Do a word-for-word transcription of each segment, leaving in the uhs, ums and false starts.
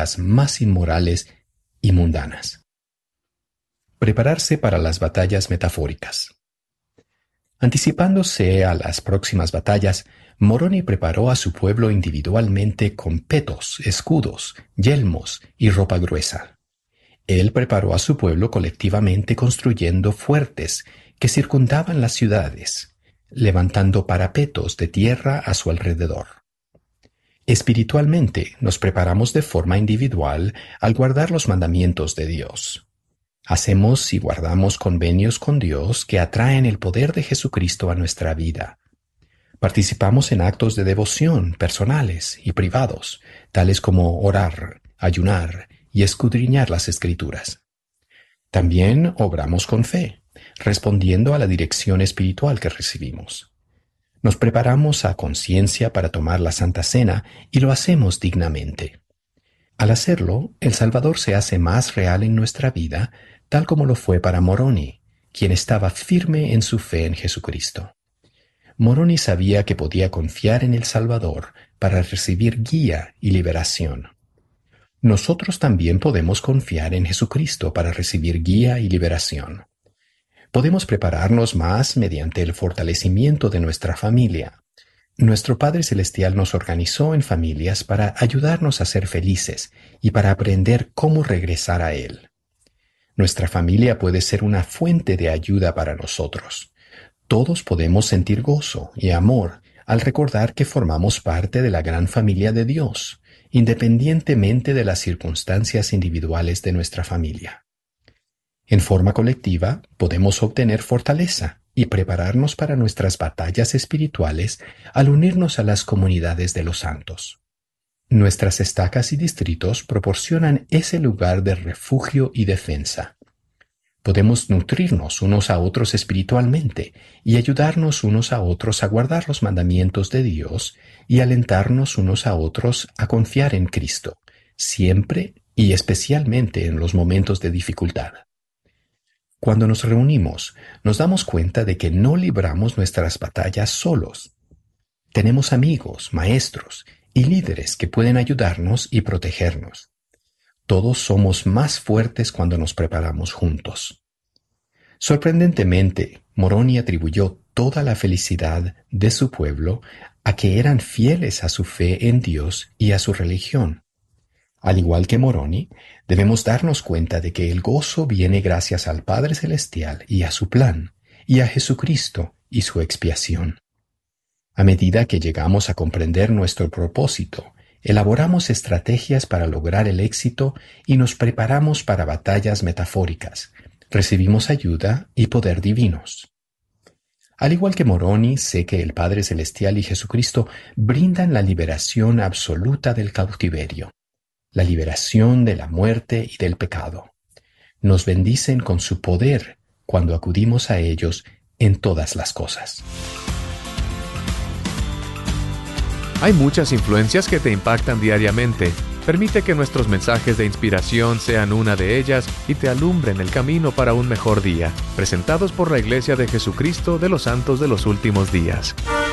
conductas más inmorales y mundanas. Prepararse para las batallas metafóricas. Anticipándose a las próximas batallas, Moroni preparó a su pueblo individualmente con petos, escudos, yelmos y ropa gruesa. Él preparó a su pueblo colectivamente construyendo fuertes que circundaban las ciudades, levantando parapetos de tierra a su alrededor. Espiritualmente nos preparamos de forma individual al guardar los mandamientos de Dios. Hacemos y guardamos convenios con Dios que atraen el poder de Jesucristo a nuestra vida. Participamos en actos de devoción personales y privados, tales como orar, ayunar y escudriñar las Escrituras. También obramos con fe, respondiendo a la dirección espiritual que recibimos. Nos preparamos a conciencia para tomar la Santa Cena y lo hacemos dignamente. Al hacerlo, el Salvador se hace más real en nuestra vida, tal como lo fue para Moroni, quien estaba firme en su fe en Jesucristo. Moroni sabía que podía confiar en el Salvador para recibir guía y liberación. Nosotros también podemos confiar en Jesucristo para recibir guía y liberación. Podemos prepararnos más mediante el fortalecimiento de nuestra familia. Nuestro Padre Celestial nos organizó en familias para ayudarnos a ser felices y para aprender cómo regresar a Él. Nuestra familia puede ser una fuente de ayuda para nosotros. Todos podemos sentir gozo y amor al recordar que formamos parte de la gran familia de Dios, independientemente de las circunstancias individuales de nuestra familia. En forma colectiva, podemos obtener fortaleza y prepararnos para nuestras batallas espirituales al unirnos a las comunidades de los santos. Nuestras estacas y distritos proporcionan ese lugar de refugio y defensa. Podemos nutrirnos unos a otros espiritualmente y ayudarnos unos a otros a guardar los mandamientos de Dios y alentarnos unos a otros a confiar en Cristo, siempre y especialmente en los momentos de dificultad. Cuando nos reunimos, nos damos cuenta de que no libramos nuestras batallas solos. Tenemos amigos, maestros y líderes que pueden ayudarnos y protegernos. Todos somos más fuertes cuando nos preparamos juntos. Sorprendentemente, Moroni atribuyó toda la felicidad de su pueblo a que eran fieles a su fe en Dios y a su religión. Al igual que Moroni, debemos darnos cuenta de que el gozo viene gracias al Padre Celestial y a su plan, y a Jesucristo y su expiación. A medida que llegamos a comprender nuestro propósito, elaboramos estrategias para lograr el éxito y nos preparamos para batallas metafóricas. Recibimos ayuda y poder divinos. Al igual que Moroni, sé que el Padre Celestial y Jesucristo brindan la liberación absoluta del cautiverio, la liberación de la muerte y del pecado. Nos bendicen con su poder cuando acudimos a ellos en todas las cosas. Hay muchas influencias que te impactan diariamente. Permite que nuestros mensajes de inspiración sean una de ellas y te alumbren el camino para un mejor día. Presentados por la Iglesia de Jesucristo de los Santos de los Últimos Días.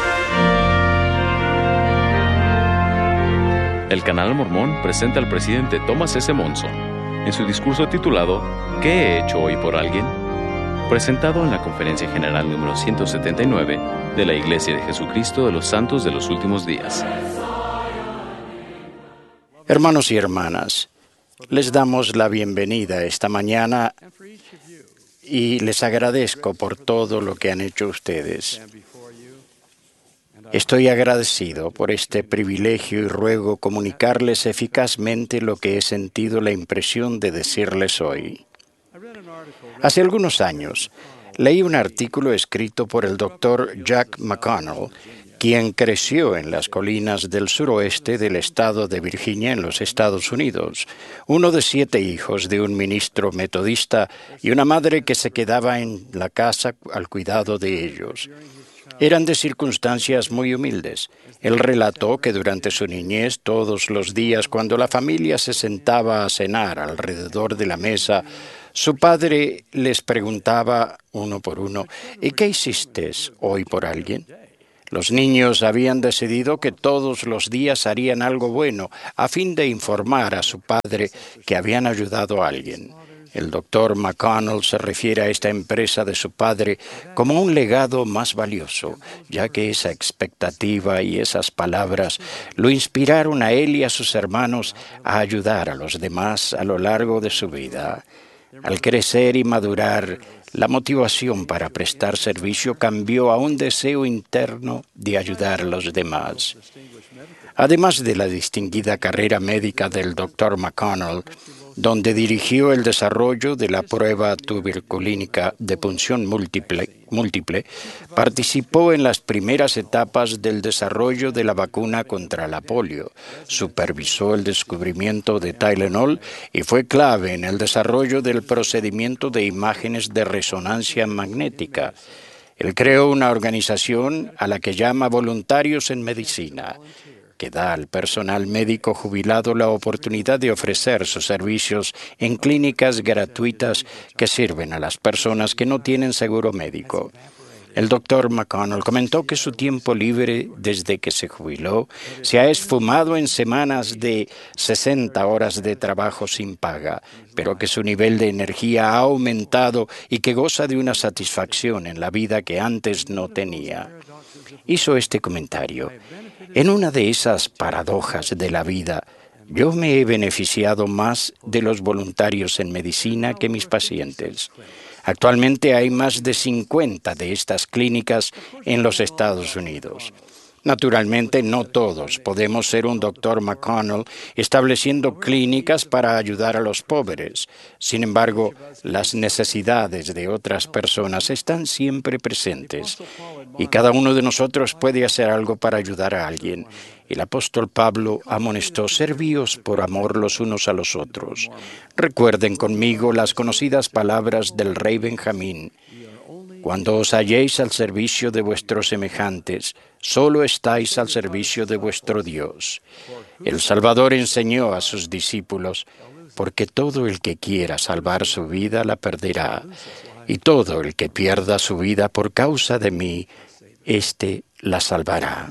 El Canal Mormón presenta al presidente Thomas S. Monson en su discurso titulado ¿Qué he hecho hoy por alguien?, presentado en la Conferencia General número ciento setenta y nueve de la Iglesia de Jesucristo de los Santos de los Últimos Días. Hermanos y hermanas, les damos la bienvenida esta mañana y les agradezco por todo lo que han hecho ustedes. Estoy agradecido por este privilegio y ruego comunicarles eficazmente lo que he sentido la impresión de decirles hoy. Hace algunos años, leí un artículo escrito por el doctor Jack McConnell, quien creció en las colinas del suroeste del estado de Virginia en los Estados Unidos, uno de siete hijos de un ministro metodista y una madre que se quedaba en la casa al cuidado de ellos. Eran de circunstancias muy humildes. Él relató que durante su niñez, todos los días, cuando la familia se sentaba a cenar alrededor de la mesa, su padre les preguntaba uno por uno, ¿y qué hiciste hoy por alguien? Los niños habían decidido que todos los días harían algo bueno a fin de informar a su padre que habían ayudado a alguien. El doctor McConnell se refiere a esta empresa de su padre como un legado más valioso, ya que esa expectativa y esas palabras lo inspiraron a él y a sus hermanos a ayudar a los demás a lo largo de su vida. Al crecer y madurar, la motivación para prestar servicio cambió a un deseo interno de ayudar a los demás. Además de la distinguida carrera médica del doctor McConnell, donde dirigió el desarrollo de la prueba tuberculínica de punción múltiple, múltiple, participó en las primeras etapas del desarrollo de la vacuna contra la polio, supervisó el descubrimiento de Tylenol y fue clave en el desarrollo del procedimiento de imágenes de resonancia magnética. Él creó una organización a la que llama Voluntarios en Medicina, que da al personal médico jubilado la oportunidad de ofrecer sus servicios en clínicas gratuitas que sirven a las personas que no tienen seguro médico. El doctor McConnell comentó que su tiempo libre desde que se jubiló se ha esfumado en semanas de sesenta horas de trabajo sin paga, pero que su nivel de energía ha aumentado y que goza de una satisfacción en la vida que antes no tenía. Hizo este comentario: en una de esas paradojas de la vida, yo me he beneficiado más de los voluntarios en medicina que mis pacientes. Actualmente hay más de cincuenta de estas clínicas en los Estados Unidos. Naturalmente, no todos podemos ser un doctor McConnell estableciendo clínicas para ayudar a los pobres. Sin embargo, las necesidades de otras personas están siempre presentes y cada uno de nosotros puede hacer algo para ayudar a alguien. El apóstol Pablo amonestó: servíos por amor los unos a los otros. Recuerden conmigo las conocidas palabras del rey Benjamín: cuando os halléis al servicio de vuestros semejantes, solo estáis al servicio de vuestro Dios. El Salvador enseñó a sus discípulos: porque todo el que quiera salvar su vida la perderá, y todo el que pierda su vida por causa de mí, éste la salvará.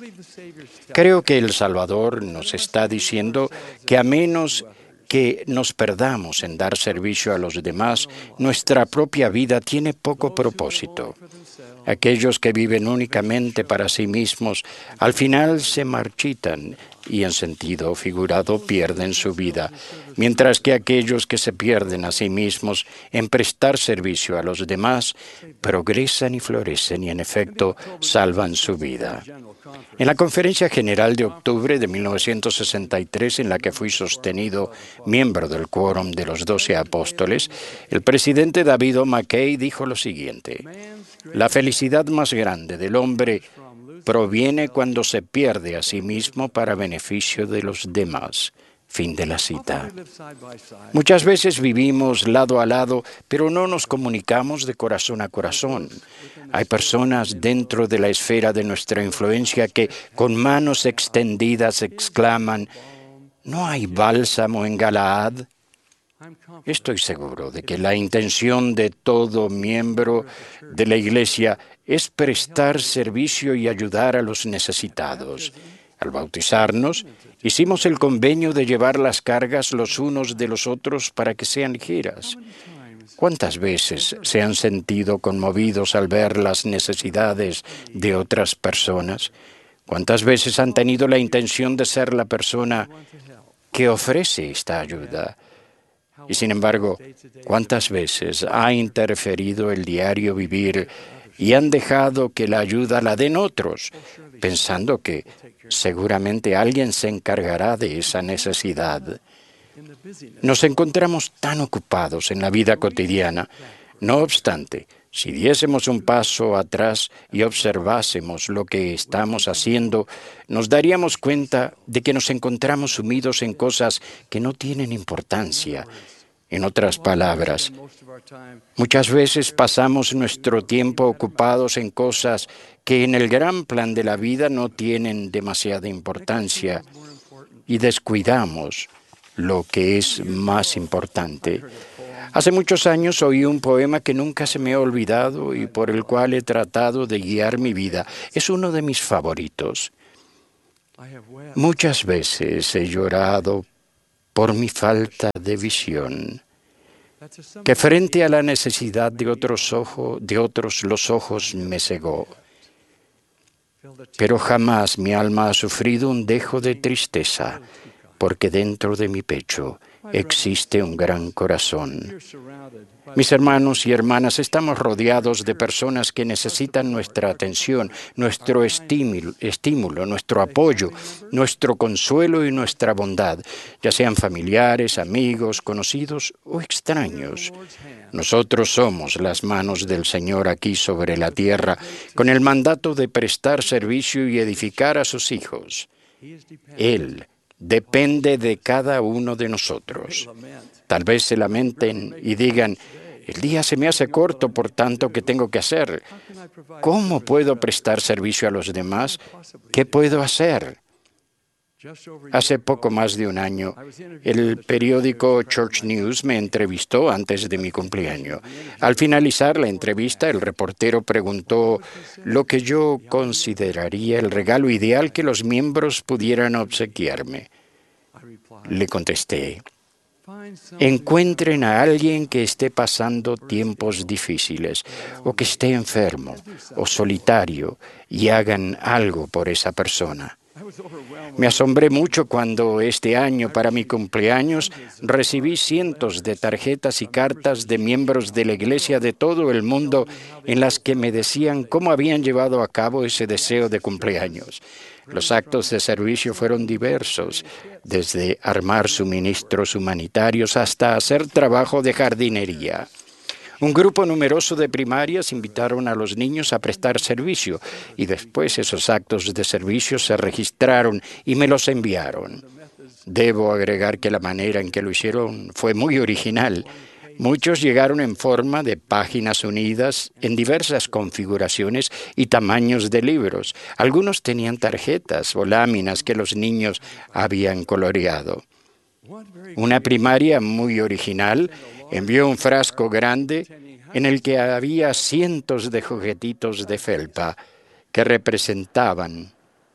Creo que el Salvador nos está diciendo que a menos que nos perdamos en dar servicio a los demás, nuestra propia vida tiene poco propósito. Aquellos que viven únicamente para sí mismos, al final se marchitan y en sentido figurado pierden su vida, mientras que aquellos que se pierden a sí mismos en prestar servicio a los demás, progresan y florecen y en efecto salvan su vida. En la Conferencia General de octubre de mil novecientos sesenta y tres, en la que fui sostenido miembro del Quórum de los Doce Apóstoles, el presidente David O. McKay dijo lo siguiente: la felicidad más grande del hombre proviene cuando se pierde a sí mismo para beneficio de los demás. Fin de la cita. Muchas veces vivimos lado a lado, pero no nos comunicamos de corazón a corazón. Hay personas dentro de la esfera de nuestra influencia que con manos extendidas exclaman: ¿no hay bálsamo en Galaad? Estoy seguro de que la intención de todo miembro de la Iglesia es prestar servicio y ayudar a los necesitados. Al bautizarnos, hicimos el convenio de llevar las cargas los unos de los otros para que sean ligeras. ¿Cuántas veces se han sentido conmovidos al ver las necesidades de otras personas? ¿Cuántas veces han tenido la intención de ser la persona que ofrece esta ayuda? Y sin embargo, ¿cuántas veces ha interferido el diario vivir y han dejado que la ayuda la den otros, pensando que seguramente alguien se encargará de esa necesidad? Nos encontramos tan ocupados en la vida cotidiana. No obstante, si diésemos un paso atrás y observásemos lo que estamos haciendo, nos daríamos cuenta de que nos encontramos sumidos en cosas que no tienen importancia. En otras palabras, muchas veces pasamos nuestro tiempo ocupados en cosas que en el gran plan de la vida no tienen demasiada importancia y descuidamos lo que es más importante. Hace muchos años oí un poema que nunca se me ha olvidado y por el cual he tratado de guiar mi vida. Es uno de mis favoritos. Muchas veces he llorado por mi falta de visión, que frente a la necesidad de otros ojos, de otros los ojos me cegó. Pero jamás mi alma ha sufrido un dejo de tristeza, porque dentro de mi pecho existe un gran corazón. Mis hermanos y hermanas, estamos rodeados de personas que necesitan nuestra atención, nuestro estímulo, estímulo, nuestro apoyo, nuestro consuelo y nuestra bondad, ya sean familiares, amigos, conocidos o extraños. Nosotros somos las manos del Señor aquí sobre la tierra, con el mandato de prestar servicio y edificar a sus hijos. Él depende de cada uno de nosotros. Tal vez se lamenten y digan, el día se me hace corto por tanto que tengo que hacer. ¿Cómo puedo prestar servicio a los demás? ¿Qué puedo hacer? Hace poco más de un año, el periódico Church News me entrevistó antes de mi cumpleaños. Al finalizar la entrevista, el reportero preguntó lo que yo consideraría el regalo ideal que los miembros pudieran obsequiarme. Le contesté, encuentren a alguien que esté pasando tiempos difíciles o que esté enfermo o solitario y hagan algo por esa persona. Me asombré mucho cuando este año, para mi cumpleaños, recibí cientos de tarjetas y cartas de miembros de la Iglesia de todo el mundo en las que me decían cómo habían llevado a cabo ese deseo de cumpleaños. Los actos de servicio fueron diversos, desde armar suministros humanitarios hasta hacer trabajo de jardinería. Un grupo numeroso de primarias invitaron a los niños a prestar servicio y después esos actos de servicio se registraron y me los enviaron. Debo agregar que la manera en que lo hicieron fue muy original. Muchos llegaron en forma de páginas unidas en diversas configuraciones y tamaños de libros. Algunos tenían tarjetas o láminas que los niños habían coloreado. Una primaria muy original envió un frasco grande en el que había cientos de juguetitos de felpa que representaban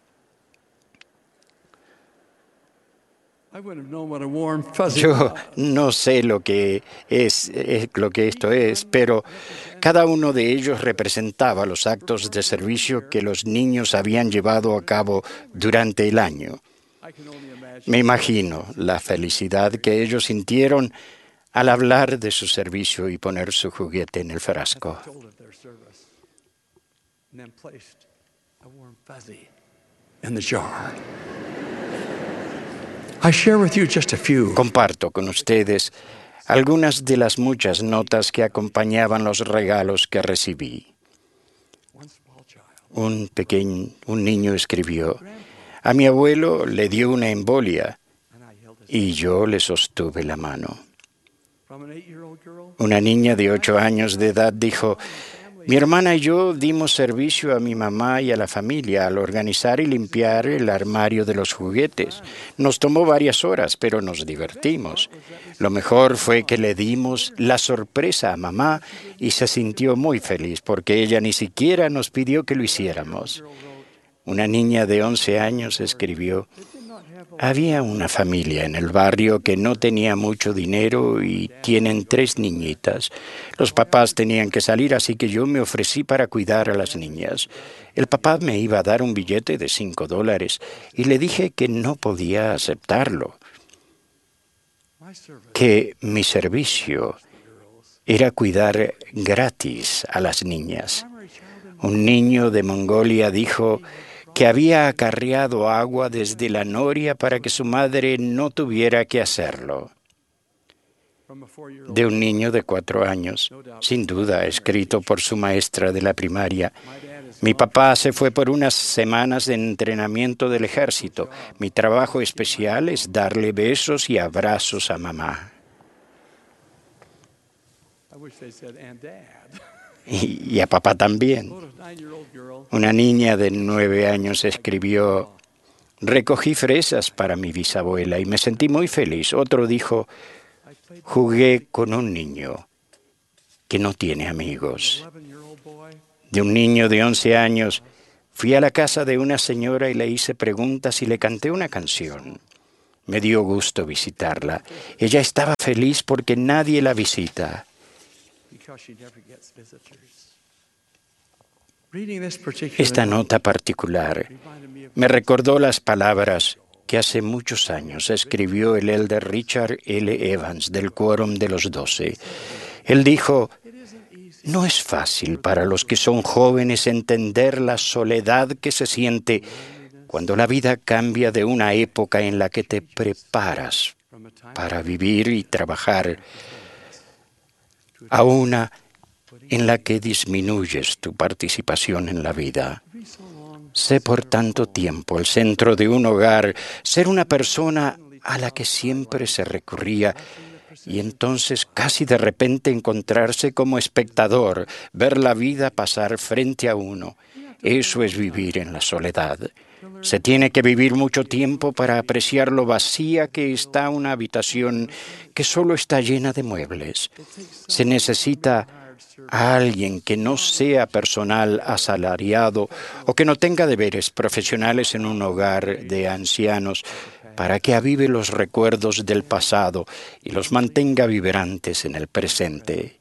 Yo no sé lo que es, es lo que esto es, pero cada uno de ellos representaba los actos de servicio que los niños habían llevado a cabo durante el año. Me imagino la felicidad que ellos sintieron al hablar de su servicio y poner su juguete en el frasco. Comparto con ustedes algunas de las muchas notas que acompañaban los regalos que recibí. Un pequeño, un niño escribió, a mi abuelo le dio una embolia y yo le sostuve la mano. Una niña de ocho años de edad dijo, mi hermana y yo dimos servicio a mi mamá y a la familia al organizar y limpiar el armario de los juguetes. Nos tomó varias horas, pero nos divertimos. Lo mejor fue que le dimos la sorpresa a mamá y se sintió muy feliz porque ella ni siquiera nos pidió que lo hiciéramos. Una niña de once años escribió, había una familia en el barrio que no tenía mucho dinero y tienen tres niñitas. Los papás tenían que salir, así que yo me ofrecí para cuidar a las niñas. El papá me iba a dar un billete de cinco dólares y le dije que no podía aceptarlo, que mi servicio era cuidar gratis a las niñas. Un niño de Mongolia dijo que había acarreado agua desde la noria para que su madre no tuviera que hacerlo. De un niño de cuatro años, sin duda escrito por su maestra de la primaria. Mi papá se fue por unas semanas de entrenamiento del ejército. Mi trabajo especial es darle besos y abrazos a mamá. Y, y a papá también. Una niña de nueve años escribió, recogí fresas para mi bisabuela y me sentí muy feliz. Otro dijo, Jugué con un niño que no tiene amigos. De un niño de once años, fui a la casa de una señora y le hice preguntas y le canté una canción. Me dio gusto visitarla. Ella estaba feliz porque nadie la visita. Esta nota particular me recordó las palabras que hace muchos años escribió el elder Richard L. Evans del Quórum de los Doce. Él dijo: no es fácil para los que son jóvenes entender la soledad que se siente cuando la vida cambia de una época en la que te preparas para vivir y trabajar a una en la que disminuyes tu participación en la vida. Sé por tanto tiempo el centro de un hogar, ser una persona a la que siempre se recurría y entonces casi de repente encontrarse como espectador, ver la vida pasar frente a uno. Eso es vivir en la soledad. Se tiene que vivir mucho tiempo para apreciar lo vacía que está una habitación que solo está llena de muebles. Se necesita a alguien que no sea personal asalariado o que no tenga deberes profesionales en un hogar de ancianos para que avive los recuerdos del pasado y los mantenga vibrantes en el presente.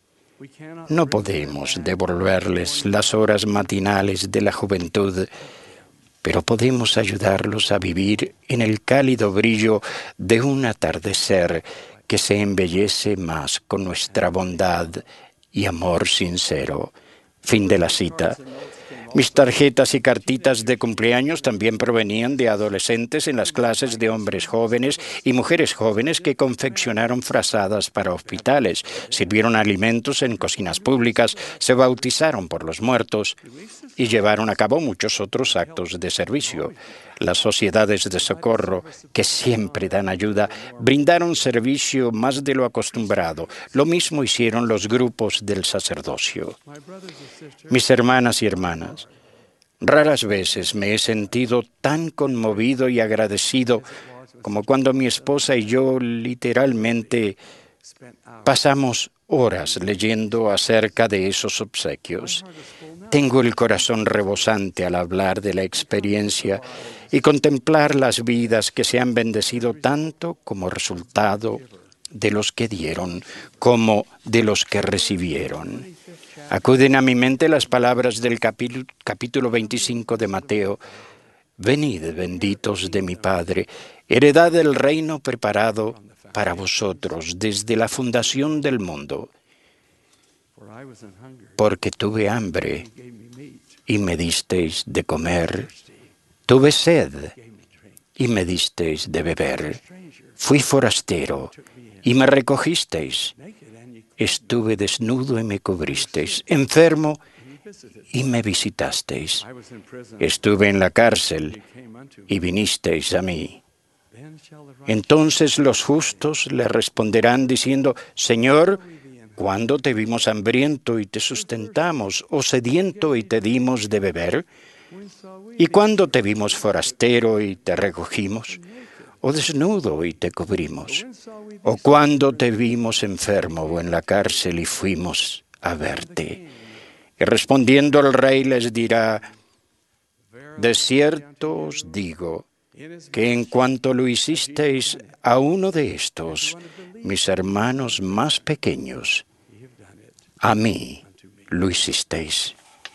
No podemos devolverles las horas matinales de la juventud, pero podemos ayudarlos a vivir en el cálido brillo de un atardecer que se embellece más con nuestra bondad y amor sincero. Fin de la cita. Mis tarjetas y cartitas de cumpleaños también provenían de adolescentes en las clases de hombres jóvenes y mujeres jóvenes que confeccionaron frazadas para hospitales, sirvieron alimentos en cocinas públicas, se bautizaron por los muertos y llevaron a cabo muchos otros actos de servicio. Las sociedades de socorro, que siempre dan ayuda, brindaron servicio más de lo acostumbrado. Lo mismo hicieron los grupos del sacerdocio. Mis hermanas y hermanas, raras veces me he sentido tan conmovido y agradecido como cuando mi esposa y yo literalmente pasamos horas leyendo acerca de esos obsequios. Tengo el corazón rebosante al hablar de la experiencia y contemplar las vidas que se han bendecido tanto como resultado de los que dieron como de los que recibieron. Acuden a mi mente las palabras del capítulo, capítulo veinticinco de Mateo. Venid, benditos de mi Padre, heredad del reino preparado para vosotros desde la fundación del mundo. Porque tuve hambre y me disteis de comer, tuve sed y me disteis de beber, fui forastero y me recogisteis, estuve desnudo y me cubristeis, enfermo y me visitasteis, estuve en la cárcel y vinisteis a mí. Entonces los justos le responderán diciendo: Señor, ¿cuándo te vimos hambriento y te sustentamos, o sediento y te dimos de beber? ¿Y cuándo te vimos forastero y te recogimos, o desnudo y te cubrimos? ¿O cuándo te vimos enfermo o en la cárcel y fuimos a verte? Y respondiendo el rey les dirá: de cierto os digo, que en cuanto lo hicisteis a uno de estos, mis hermanos más pequeños, a mí lo hicisteis.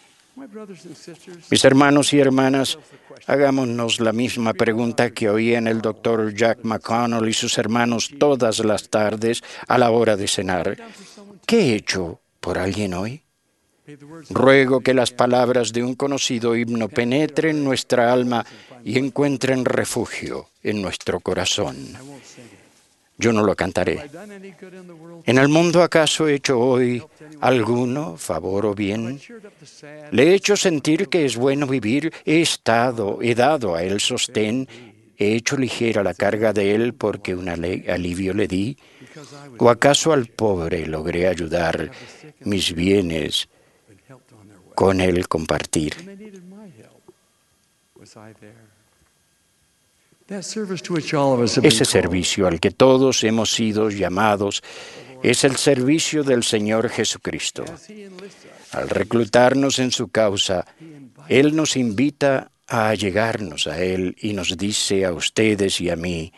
Mis hermanos y hermanas, hagámonos la misma pregunta que oían el doctor Jack McConnell y sus hermanos todas las tardes a la hora de cenar. ¿Qué he hecho por alguien hoy? Ruego que las palabras de un conocido himno penetren nuestra alma y encuentren refugio en nuestro corazón. Yo no lo cantaré. ¿En el mundo acaso he hecho hoy alguno favor o bien? Le he hecho sentir que es bueno vivir, he estado, he dado a él sostén, he hecho ligera la carga de él porque un alivio le di. ¿O acaso al pobre logré ayudar, mis bienes con él compartir? Ese servicio al que todos hemos sido llamados es el servicio del Señor Jesucristo. Al reclutarnos en su causa, Él nos invita a allegarnos a Él y nos dice a ustedes y a mí: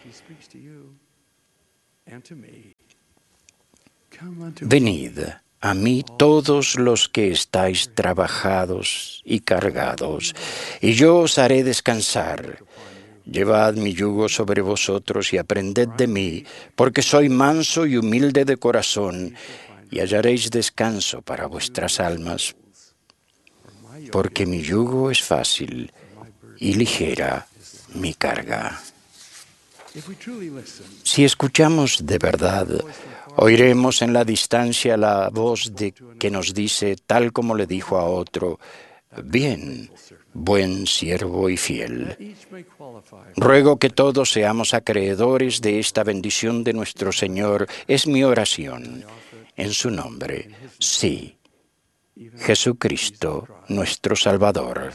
venid a mí todos los que estáis trabajados y cargados, y yo os haré descansar. Llevad mi yugo sobre vosotros y aprended de mí, porque soy manso y humilde de corazón, y hallaréis descanso para vuestras almas, porque mi yugo es fácil y ligera mi carga. Si escuchamos de verdad, oiremos en la distancia la voz de que nos dice, tal como le dijo a otro: bien, buen siervo y fiel. Ruego que todos seamos acreedores de esta bendición de nuestro Señor. Es mi oración. En su nombre, sí. Jesucristo, nuestro Salvador.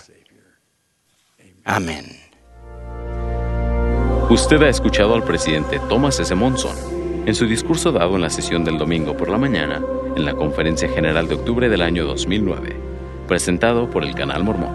Amén. Usted ha escuchado al presidente Thomas S. Monson en su discurso dado en la sesión del domingo por la mañana en la Conferencia General de octubre del año dos mil nueve, presentado por el Canal Mormón.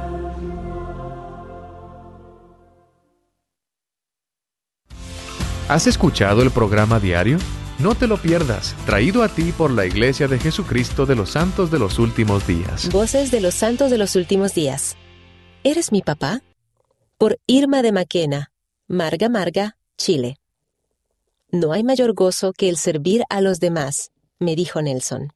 ¿Has escuchado el programa diario? No te lo pierdas, traído a ti por la Iglesia de Jesucristo de los Santos de los Últimos Días. Voces de los Santos de los Últimos Días. ¿Eres mi papá? Por Irma de Maquena, Marga Marga, Chile. No hay mayor gozo que el servir a los demás, me dijo Nelson.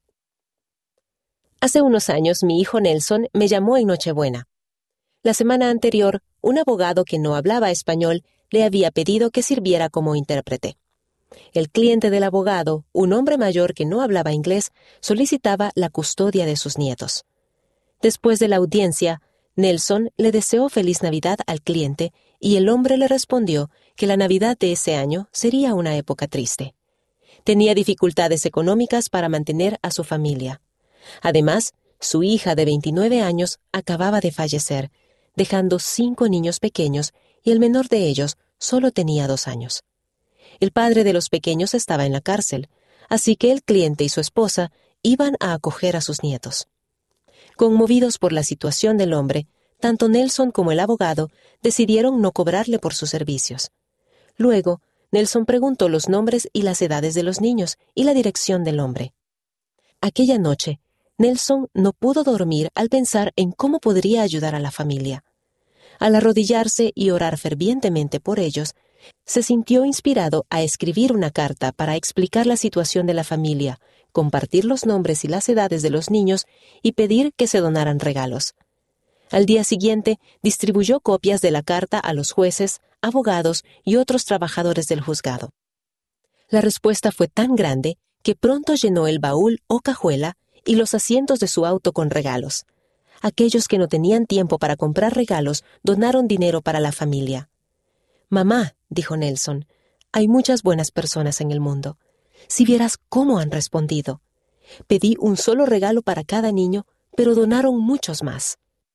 Hace unos años mi hijo Nelson me llamó en Nochebuena. La semana anterior, un abogado que no hablaba español le había pedido que sirviera como intérprete. El cliente del abogado, un hombre mayor que no hablaba inglés, solicitaba la custodia de sus nietos. Después de la audiencia, Nelson le deseó feliz Navidad al cliente y el hombre le respondió que la Navidad de ese año sería una época triste. Tenía dificultades económicas para mantener a su familia. Además, su hija de veintinueve años acababa de fallecer, dejando cinco niños pequeños y el menor de ellos solo tenía dos años. El padre de los pequeños estaba en la cárcel, así que el cliente y su esposa iban a acoger a sus nietos. Conmovidos por la situación del hombre, tanto Nelson como el abogado decidieron no cobrarle por sus servicios. Luego, Nelson preguntó los nombres y las edades de los niños y la dirección del hombre. Aquella noche, Nelson no pudo dormir al pensar en cómo podría ayudar a la familia. Al arrodillarse y orar fervientemente por ellos, se sintió inspirado a escribir una carta para explicar la situación de la familia, compartir los nombres y las edades de los niños y pedir que se donaran regalos. Al día siguiente, distribuyó copias de la carta a los jueces, abogados y otros trabajadores del juzgado. La respuesta fue tan grande que pronto llenó el baúl o cajuela y los asientos de su auto con regalos. Aquellos que no tenían tiempo para comprar regalos donaron dinero para la familia. «Mamá», dijo Nelson, «hay muchas buenas personas en el mundo. Si vieras cómo han respondido. Pedí un solo regalo para cada niño, pero donaron muchos más».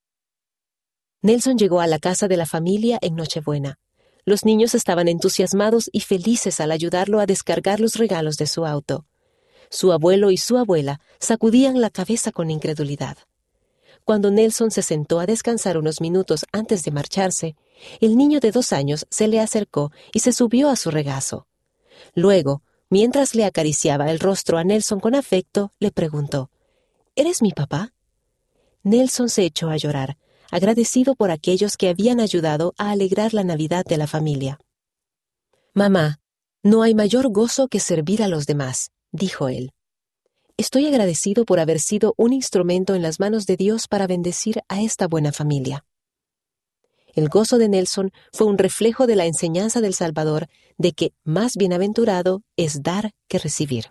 Nelson llegó a la casa de la familia en Nochebuena. Los niños estaban entusiasmados y felices al ayudarlo a descargar los regalos de su auto. Su abuelo y su abuela sacudían la cabeza con incredulidad. Cuando Nelson se sentó a descansar unos minutos antes de marcharse, el niño de dos años se le acercó y se subió a su regazo. Luego, mientras le acariciaba el rostro a Nelson con afecto, le preguntó, «¿Eres mi papá?» Nelson se echó a llorar, agradecido por aquellos que habían ayudado a alegrar la Navidad de la familia. «Mamá, no hay mayor gozo que servir a los demás», dijo él. «Estoy agradecido por haber sido un instrumento en las manos de Dios para bendecir a esta buena familia». El gozo de Nelson fue un reflejo de la enseñanza del Salvador de que más bienaventurado es dar que recibir.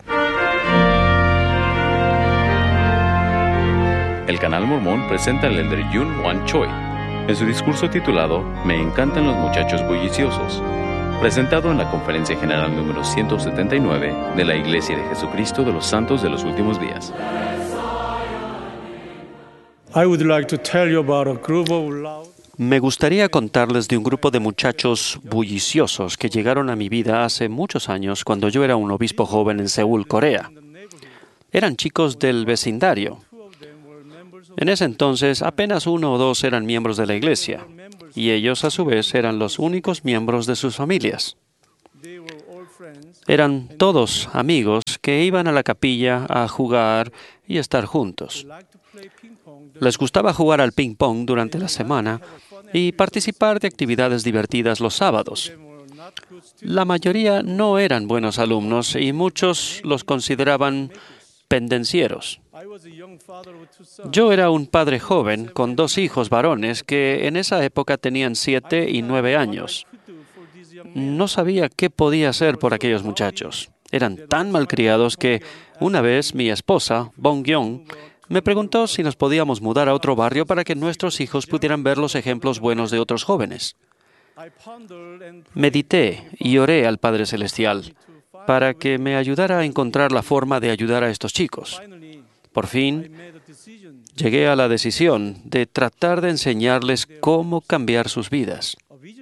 El Canal Mormón presenta al elder Yun Wan Choi en su discurso titulado Me encantan los muchachos bulliciosos, presentado en la Conferencia General número ciento setenta y nueve de la Iglesia de Jesucristo de los Santos de los Últimos Días. I would like to tell you about a group of loud Me gustaría contarles de un grupo de muchachos bulliciosos que llegaron a mi vida hace muchos años cuando yo era un obispo joven en Seúl, Corea. Eran chicos del vecindario. En ese entonces apenas uno o dos eran miembros de la iglesia y ellos a su vez eran los únicos miembros de sus familias. Eran todos amigos que iban a la capilla a jugar y estar juntos. Les gustaba jugar al ping-pong durante la semana y participar de actividades divertidas los sábados. La mayoría no eran buenos alumnos y muchos los consideraban pendencieros. Yo era un padre joven con dos hijos varones que en esa época tenían siete y nueve años. No sabía qué podía hacer por aquellos muchachos. Eran tan malcriados que una vez mi esposa, Bong Young, me preguntó si nos podíamos mudar a otro barrio para que nuestros hijos pudieran ver los ejemplos buenos de otros jóvenes. Medité y oré al Padre Celestial para que me ayudara a encontrar la forma de ayudar a estos chicos. Por fin, llegué a la decisión de tratar de enseñarles cómo cambiar sus vidas.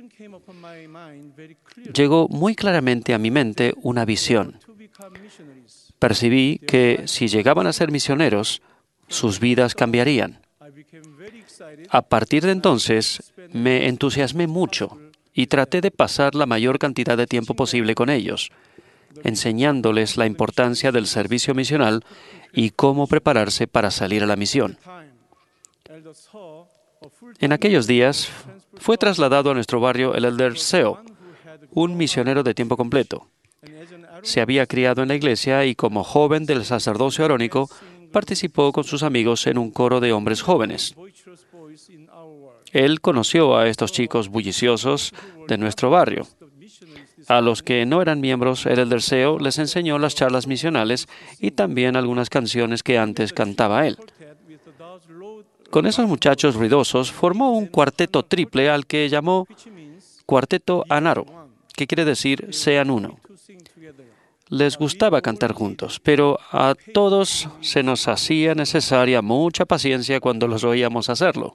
Llegó muy claramente a mi mente una visión. Percibí que si llegaban a ser misioneros, sus vidas cambiarían. A partir de entonces, me entusiasmé mucho y traté de pasar la mayor cantidad de tiempo posible con ellos, enseñándoles la importancia del servicio misional y cómo prepararse para salir a la misión. En aquellos días, fue trasladado a nuestro barrio el elder Seo, un misionero de tiempo completo. Se había criado en la iglesia y como joven del sacerdocio arónico, participó con sus amigos en un coro de hombres jóvenes. Él conoció a estos chicos bulliciosos de nuestro barrio. A los que no eran miembros, el elder Seo les enseñó las charlas misionales y también algunas canciones que antes cantaba él. Con esos muchachos ruidosos formó un cuarteto triple al que llamó Cuarteto Anaro, que quiere decir sean uno. Les gustaba cantar juntos, pero a todos se nos hacía necesaria mucha paciencia cuando los oíamos hacerlo.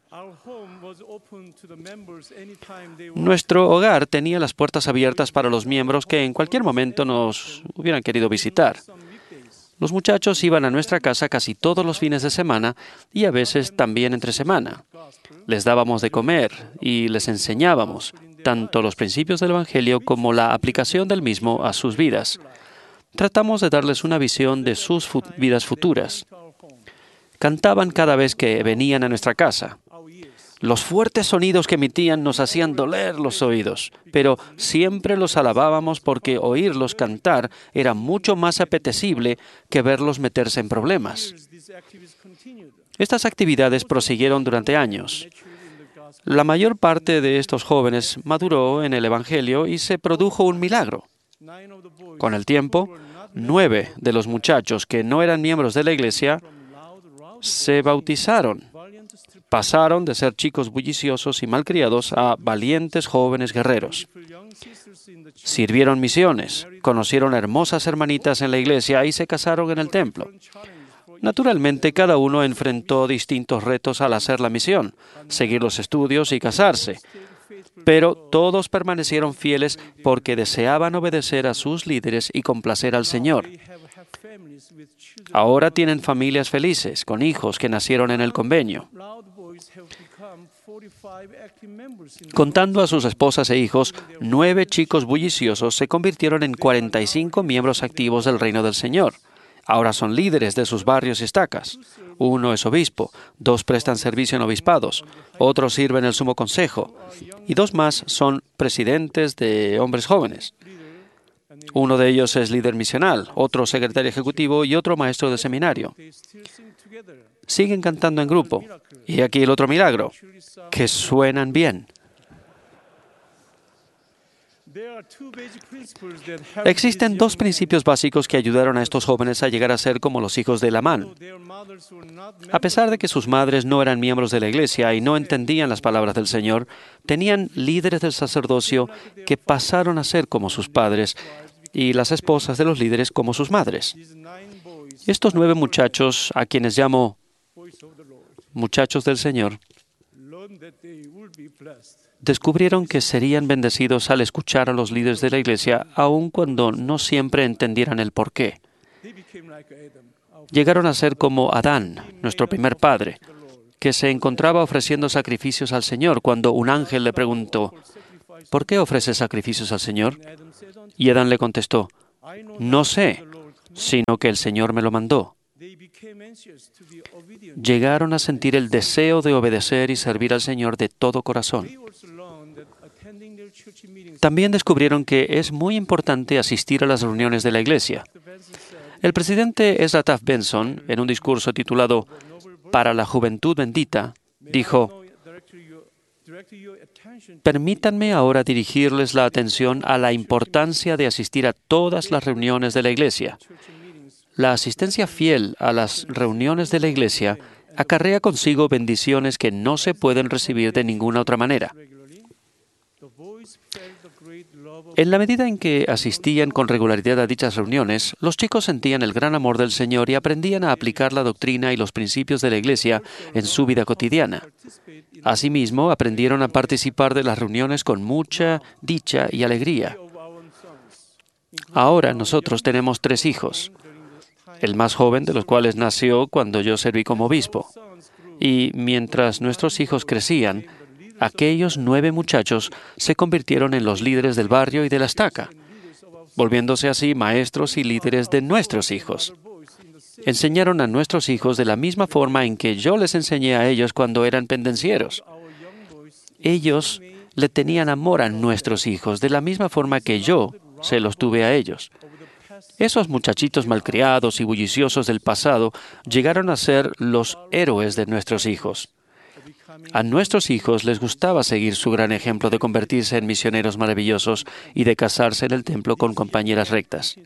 Nuestro hogar tenía las puertas abiertas para los miembros que en cualquier momento nos hubieran querido visitar. Los muchachos iban a nuestra casa casi todos los fines de semana y a veces también entre semana. Les dábamos de comer y les enseñábamos tanto los principios del Evangelio como la aplicación del mismo a sus vidas. Tratamos de darles una visión de sus fu- vidas futuras. Cantaban cada vez que venían a nuestra casa. Los fuertes sonidos que emitían nos hacían doler los oídos, pero siempre los alabábamos porque oírlos cantar era mucho más apetecible que verlos meterse en problemas. Estas actividades prosiguieron durante años. La mayor parte de estos jóvenes maduró en el Evangelio y se produjo un milagro. Con el tiempo, nueve de los muchachos que no eran miembros de la iglesia se bautizaron. Pasaron de ser chicos bulliciosos y malcriados a valientes jóvenes guerreros. Sirvieron misiones, conocieron hermosas hermanitas en la iglesia y se casaron en el templo. Naturalmente, cada uno enfrentó distintos retos al hacer la misión, seguir los estudios y casarse. Pero todos permanecieron fieles porque deseaban obedecer a sus líderes y complacer al Señor. Ahora tienen familias felices, con hijos que nacieron en el convenio. Contando a sus esposas e hijos, nueve chicos bulliciosos se convirtieron en cuarenta y cinco miembros activos del reino del Señor. Ahora son líderes de sus barrios y estacas. Uno es obispo, dos prestan servicio en obispados, otros sirven en el sumo consejo, y dos más son presidentes de hombres jóvenes. Uno de ellos es líder misional, otro secretario ejecutivo y otro maestro de seminario. Siguen cantando en grupo. Y aquí el otro milagro, que suenan bien. Existen dos principios básicos que ayudaron a estos jóvenes a llegar a ser como los hijos de Lamán. A pesar de que sus madres no eran miembros de la iglesia y no entendían las palabras del Señor, tenían líderes del sacerdocio que pasaron a ser como sus padres y las esposas de los líderes como sus madres. Estos nueve muchachos, a quienes llamo muchachos del Señor, descubrieron que serían bendecidos al escuchar a los líderes de la iglesia, aun cuando no siempre entendieran el porqué. Llegaron a ser como Adán, nuestro primer padre, que se encontraba ofreciendo sacrificios al Señor cuando un ángel le preguntó, ¿por qué ofreces sacrificios al Señor? Y Adán le contestó, no sé, sino que el Señor me lo mandó. Llegaron a sentir el deseo de obedecer y servir al Señor de todo corazón. También descubrieron que es muy importante asistir a las reuniones de la iglesia. El presidente Ezra Taft Benson, en un discurso titulado Para la Juventud Bendita, dijo, permítanme ahora dirigirles la atención a la importancia de asistir a todas las reuniones de la iglesia. La asistencia fiel a las reuniones de la iglesia acarrea consigo bendiciones que no se pueden recibir de ninguna otra manera. En la medida en que asistían con regularidad a dichas reuniones, los chicos sentían el gran amor del Señor y aprendían a aplicar la doctrina y los principios de la iglesia en su vida cotidiana. Asimismo, aprendieron a participar de las reuniones con mucha dicha y alegría. Ahora nosotros tenemos tres hijos, el más joven de los cuales nació cuando yo serví como obispo. Y mientras nuestros hijos crecían, aquellos nueve muchachos se convirtieron en los líderes del barrio y de la estaca, volviéndose así maestros y líderes de nuestros hijos. Enseñaron a nuestros hijos de la misma forma en que yo les enseñé a ellos cuando eran pendencieros. Ellos le tenían amor a nuestros hijos de la misma forma que yo se los tuve a ellos. Esos muchachitos malcriados y bulliciosos del pasado llegaron a ser los héroes de nuestros hijos. A nuestros hijos les gustaba seguir su gran ejemplo de convertirse en misioneros maravillosos y de casarse en el templo con compañeras rectas.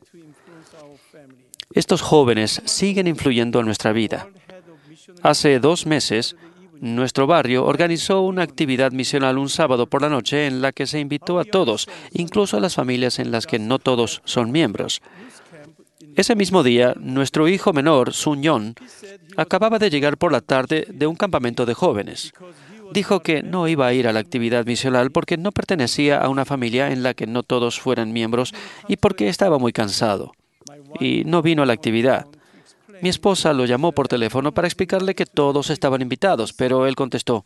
Estos jóvenes siguen influyendo en nuestra vida. Hace dos meses, nuestro barrio organizó una actividad misional un sábado por la noche en la que se invitó a todos, incluso a las familias en las que no todos son miembros. Ese mismo día, nuestro hijo menor, Sun Yon, acababa de llegar por la tarde de un campamento de jóvenes. Dijo que no iba a ir a la actividad misional porque no pertenecía a una familia en la que no todos fueran miembros y porque estaba muy cansado. Y no vino a la actividad. Mi esposa lo llamó por teléfono para explicarle que todos estaban invitados, pero él contestó,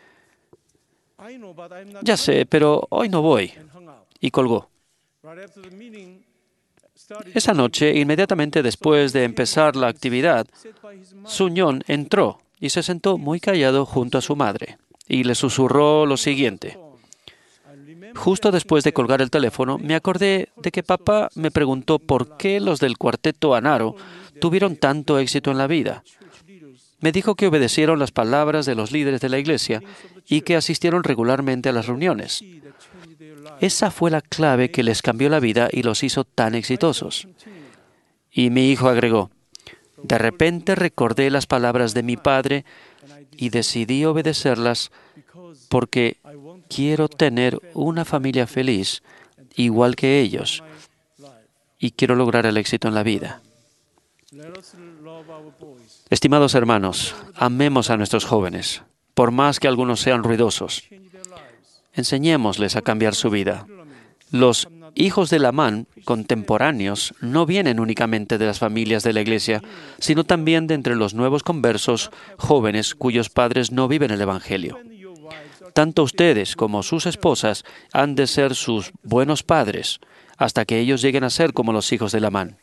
ya sé, pero hoy no voy, y colgó. Esa noche, inmediatamente después de empezar la actividad, Sun Yon entró y se sentó muy callado junto a su madre y le susurró lo siguiente. Justo después de colgar el teléfono, me acordé de que papá me preguntó por qué los del cuarteto Anaro tuvieron tanto éxito en la vida. Me dijo que obedecieron las palabras de los líderes de la iglesia y que asistieron regularmente a las reuniones. Esa fue la clave que les cambió la vida y los hizo tan exitosos. Y mi hijo agregó, de repente recordé las palabras de mi padre y decidí obedecerlas porque quiero tener una familia feliz igual que ellos y quiero lograr el éxito en la vida. Estimados hermanos, amemos a nuestros jóvenes, por más que algunos sean ruidosos. Enseñémosles a cambiar su vida. Los hijos de Lamán contemporáneos no vienen únicamente de las familias de la iglesia, sino también de entre los nuevos conversos jóvenes cuyos padres no viven el Evangelio. Tanto ustedes como sus esposas han de ser sus buenos padres hasta que ellos lleguen a ser como los hijos de Lamán.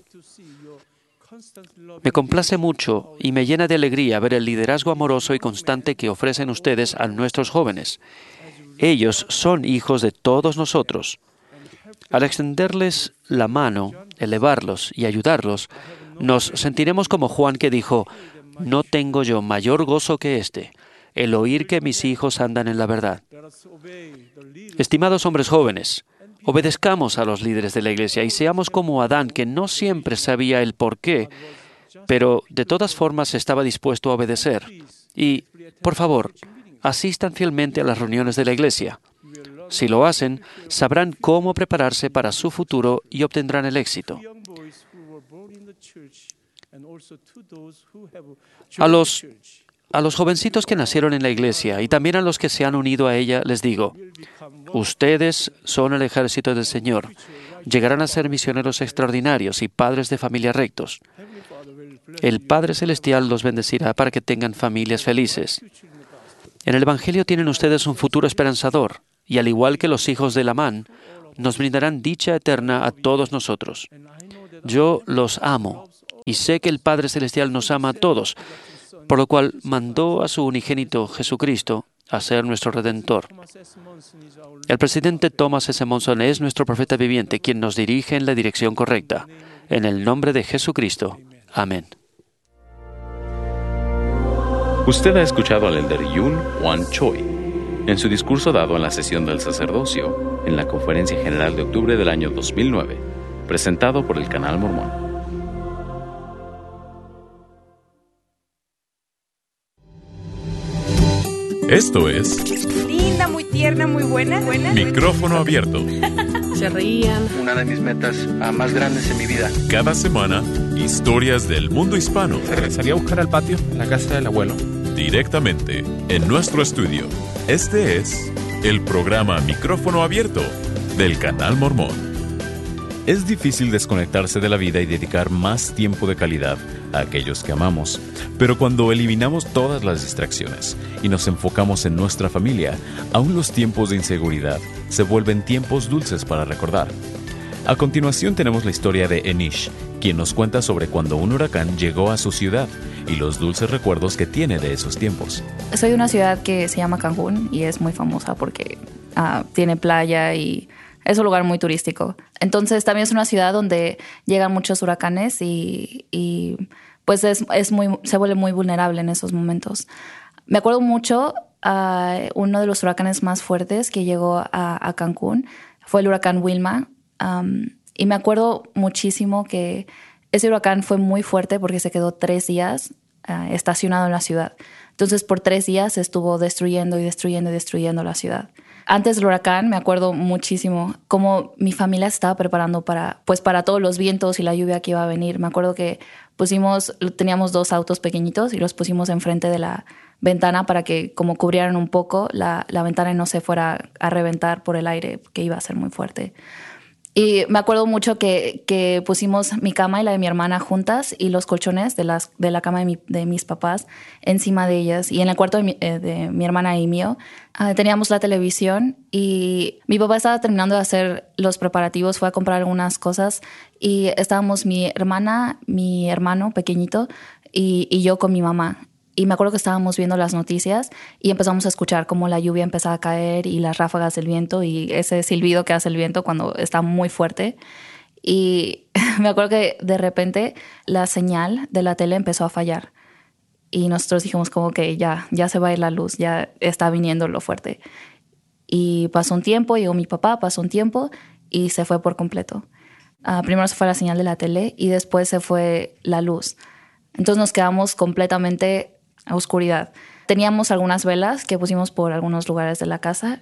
Me complace mucho y me llena de alegría ver el liderazgo amoroso y constante que ofrecen ustedes a nuestros jóvenes. Ellos son hijos de todos nosotros. Al extenderles la mano, elevarlos y ayudarlos, nos sentiremos como Juan que dijo, no tengo yo mayor gozo que este, el oír que mis hijos andan en la verdad. Estimados hombres jóvenes, obedezcamos a los líderes de la iglesia y seamos como Adán, que no siempre sabía el por qué, pero de todas formas estaba dispuesto a obedecer. Y, por favor, asistan fielmente a las reuniones de la iglesia. Si lo hacen, sabrán cómo prepararse para su futuro y obtendrán el éxito. A los A los jovencitos que nacieron en la iglesia y también a los que se han unido a ella, les digo, ustedes son el ejército del Señor. Llegarán a ser misioneros extraordinarios y padres de familia rectos. El Padre Celestial los bendecirá para que tengan familias felices. En el Evangelio tienen ustedes un futuro esperanzador, y al igual que los hijos de Lamán, nos brindarán dicha eterna a todos nosotros. Yo los amo, y sé que el Padre Celestial nos ama a todos, por lo cual mandó a su unigénito Jesucristo a ser nuestro Redentor. El presidente Thomas S. Monson es nuestro profeta viviente, quien nos dirige en la dirección correcta. En el nombre de Jesucristo. Amén. Usted ha escuchado al elder Yoon Hwan Choi en su discurso dado en la sesión del sacerdocio en la Conferencia General de octubre del año dos mil nueve, presentado por el Canal Mormón. Esto es linda, muy tierna, muy buena, buena. Micrófono Abierto. Se reían. Una de mis metas uh, más grandes en mi vida. Cada semana, historias del mundo hispano. Se regresaría a buscar al patio, en la casa del abuelo. Directamente en nuestro estudio. Este es el programa Micrófono Abierto del Canal Mormón. Es difícil desconectarse de la vida y dedicar más tiempo de calidad a aquellos que amamos. Pero cuando eliminamos todas las distracciones y nos enfocamos en nuestra familia, aún los tiempos de inseguridad se vuelven tiempos dulces para recordar. A continuación tenemos la historia de Enish, quien nos cuenta sobre cuando un huracán llegó a su ciudad y los dulces recuerdos que tiene de esos tiempos. Soy de una ciudad que se llama Cancún y es muy famosa porque uh, tiene playa y es un lugar muy turístico. Entonces también es una ciudad donde llegan muchos huracanes y, y pues es, es muy, se vuelve muy vulnerable en esos momentos. Me acuerdo mucho a uh, uno de los huracanes más fuertes que llegó a, a Cancún. Fue el huracán Wilma. Um, y me acuerdo muchísimo que ese huracán fue muy fuerte porque se quedó tres días uh, estacionado en la ciudad. Entonces por tres días estuvo destruyendo y destruyendo y destruyendo la ciudad. Antes del huracán me acuerdo muchísimo cómo mi familia estaba preparando para, pues para todos los vientos y la lluvia que iba a venir. Me acuerdo que pusimos, teníamos dos autos pequeñitos y los pusimos enfrente de la ventana para que como cubrieran un poco la, la ventana y no se fuera a reventar por el aire, que iba a ser muy fuerte. Y me acuerdo mucho que, que pusimos mi cama y la de mi hermana juntas y los colchones de, las, de la cama de, mi, de mis papás encima de ellas. Y en el cuarto de mi, eh, de mi hermana y mío uh, teníamos la televisión y mi papá estaba terminando de hacer los preparativos, fue a comprar algunas cosas y estábamos mi hermana, mi hermano pequeñito y, y yo con mi mamá. Y me acuerdo que estábamos viendo las noticias y empezamos a escuchar cómo la lluvia empezaba a caer y las ráfagas del viento y ese silbido que hace el viento cuando está muy fuerte. Y me acuerdo que de repente la señal de la tele empezó a fallar. Y nosotros dijimos como que ya, ya se va a ir la luz, ya está viniendo lo fuerte. Y pasó un tiempo, llegó mi papá, pasó un tiempo y se fue por completo. Uh, primero se fue la señal de la tele y después se fue la luz. Entonces nos quedamos completamente a oscuridad. Teníamos algunas velas que pusimos por algunos lugares de la casa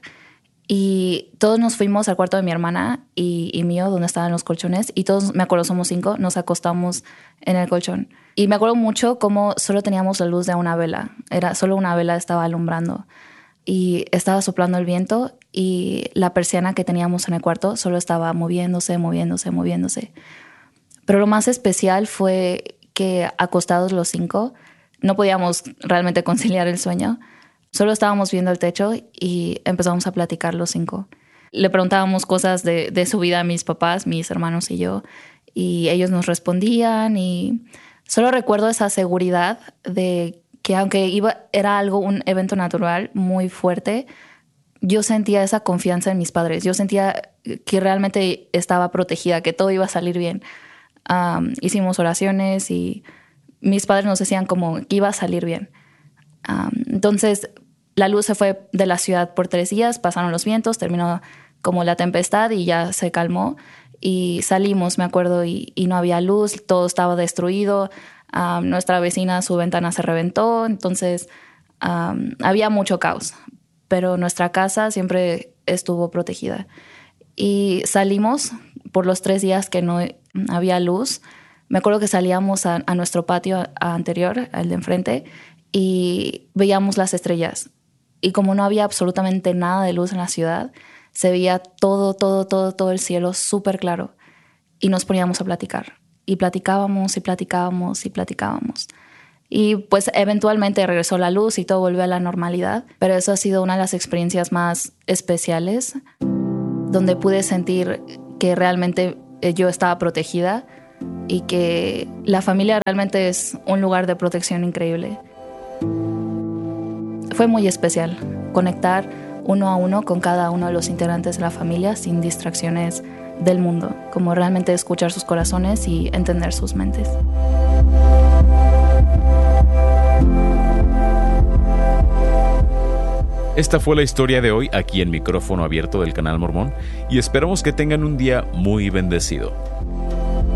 y todos nos fuimos al cuarto de mi hermana y, y mío, donde estaban los colchones, y todos, me acuerdo, somos cinco, nos acostamos en el colchón. Y me acuerdo mucho cómo solo teníamos la luz de una vela. Era solo una vela estaba alumbrando y estaba soplando el viento y la persiana que teníamos en el cuarto solo estaba moviéndose, moviéndose, moviéndose. Pero lo más especial fue que acostados los cinco no podíamos realmente conciliar el sueño. Solo estábamos viendo el techo y empezamos a platicar los cinco. Le preguntábamos cosas de, de su vida a mis papás, mis hermanos y yo, y ellos nos respondían. Y solo recuerdo esa seguridad de que aunque iba, era algo, un evento natural muy fuerte, yo sentía esa confianza en mis padres. Yo sentía que realmente estaba protegida, que todo iba a salir bien. Um, hicimos oraciones y mis padres nos decían como que iba a salir bien. Um, entonces, la luz se fue de la ciudad por tres días, pasaron los vientos, terminó como la tempestad y ya se calmó. Y salimos, me acuerdo, y, y no había luz, todo estaba destruido. Um, nuestra vecina, su ventana se reventó, entonces um, había mucho caos. Pero nuestra casa siempre estuvo protegida. Y salimos por los tres días que no había luz. Me acuerdo que salíamos a, a nuestro patio anterior, al de enfrente, y veíamos las estrellas. Y como no había absolutamente nada de luz en la ciudad, se veía todo, todo, todo, todo el cielo súper claro. Y nos poníamos a platicar. Y platicábamos y platicábamos y platicábamos. Y pues eventualmente regresó la luz y todo volvió a la normalidad. Pero eso ha sido una de las experiencias más especiales, donde pude sentir que realmente yo estaba protegida y que la familia realmente es un lugar de protección increíble. Fue muy especial conectar uno a uno con cada uno de los integrantes de la familia sin distracciones del mundo, como realmente escuchar sus corazones y entender sus mentes. Esta fue la historia de hoy aquí en Micrófono Abierto del Canal Mormón y esperamos que tengan un día muy bendecido.